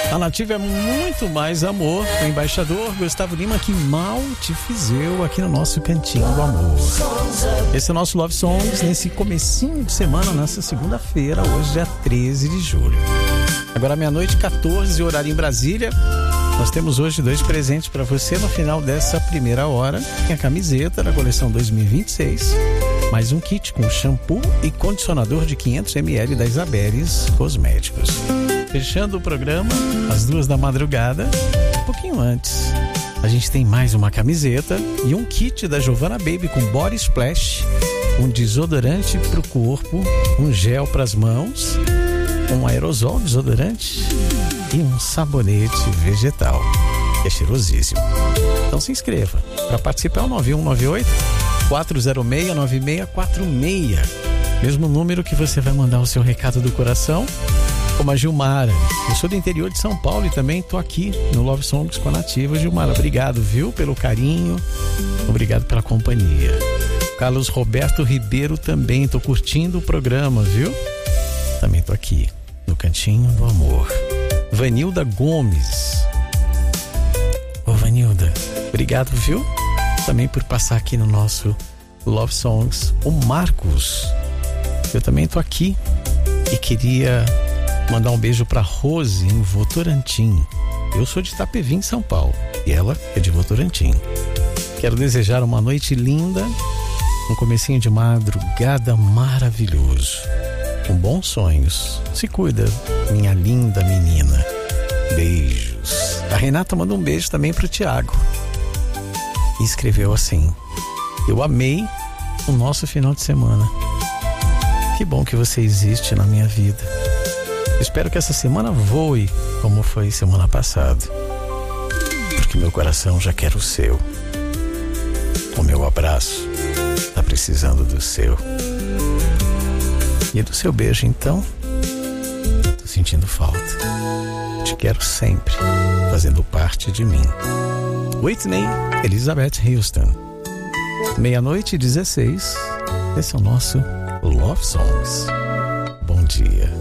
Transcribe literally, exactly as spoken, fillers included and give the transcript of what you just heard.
A Nativa é muito mais amor. O embaixador Gustavo Lima, que mal te fiz eu aqui no nosso Cantinho do Amor. Esse é o nosso Love Songs nesse comecinho de semana, nessa segunda-feira, hoje dia treze de julho. Agora meia-noite, quatorze, horário em Brasília. Nós temos hoje dois presentes para você no final dessa primeira hora. Tem a camiseta da coleção dois mil e vinte e seis, mais um kit com shampoo e condicionador de quinhentos mililitros da Isabeles Cosméticos. Fechando o programa, às duas da madrugada, um pouquinho antes, a gente tem mais uma camiseta e um kit da Giovanna Baby com Body Splash, um desodorante para o corpo, um gel para as mãos, um aerosol desodorante e um sabonete vegetal, que é cheirosíssimo. Então se inscreva. Para participar é o nove um nove oito, quatro zero seis, nove seis quatro seis. Mesmo número que você vai mandar o seu recado do coração. Como a Gilmara, eu sou do interior de São Paulo e também tô aqui no Love Songs com a Nativa. Gilmara, obrigado, viu, pelo carinho, obrigado pela companhia. Carlos Roberto Ribeiro também, tô curtindo o programa, viu? Também tô aqui no Cantinho do Amor. Vanilda Gomes, ô Vanilda, obrigado, viu? Também por passar aqui no nosso Love Songs. O Marcos, eu também tô aqui e queria mandar um beijo pra Rose em Votorantim. Eu sou de Itapevi, em São Paulo, e ela é de Votorantim. Quero desejar uma noite linda, um comecinho de madrugada maravilhoso, com bons sonhos. Se cuida, minha linda menina. Beijos. A Renata manda um beijo também pro Tiago e escreveu assim: eu amei o nosso final de semana. Que bom que você existe na minha vida. Espero que essa semana voe como foi semana passada, porque meu coração já quer o seu. O meu abraço tá precisando do seu. E do seu beijo, então, tô sentindo falta. Te quero sempre, fazendo parte de mim. Whitney Elizabeth Houston. Meia-noite e dezesseis. Esse é o nosso Love Songs. Bom dia.